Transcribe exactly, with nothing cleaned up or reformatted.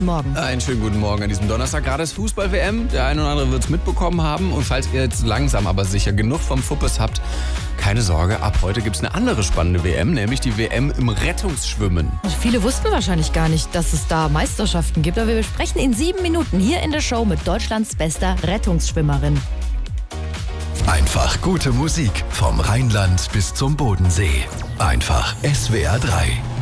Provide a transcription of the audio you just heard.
Morgen. Einen schönen guten Morgen an diesem Donnerstag. Gerade ist Fußball-W M. Der eine oder andere wird es mitbekommen haben. Und falls ihr jetzt langsam aber sicher genug vom Fuppes habt, keine Sorge, ab heute gibt es eine andere spannende W M, nämlich die W M im Rettungsschwimmen. Und viele wussten wahrscheinlich gar nicht, dass es da Meisterschaften gibt. Aber wir besprechen in sieben Minuten hier in der Show mit Deutschlands bester Rettungsschwimmerin. Einfach gute Musik vom Rheinland bis zum Bodensee. Einfach S W R drei.